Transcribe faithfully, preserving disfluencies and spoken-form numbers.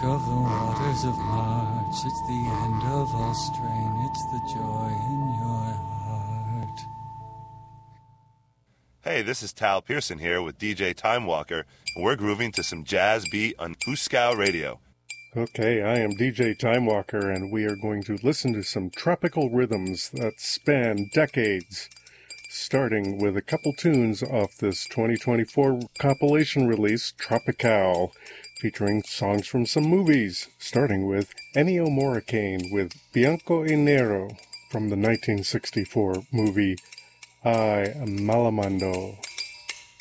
of the waters of March. It's the end of all strain. It's the joy in your heart. Hey, this is Tal Pearson here with D J Time Walker, and we're grooving to some jazz beat on Fuscow Radio. Okay, I am D J Time Walker, and we are going to listen to some tropical rhythms that span decades, starting with a couple tunes off this twenty twenty-four compilation release, Tropical, featuring songs from some movies, starting with Ennio Morricone with Bianco e Nero from the nineteen sixty-four movie I Malamando.